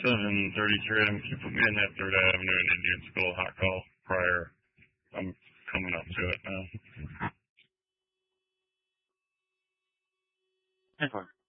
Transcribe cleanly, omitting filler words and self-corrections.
7:33. Can you put me in that 3rd Avenue and Indian School hot call prior? I'm coming up to it now. 10-4.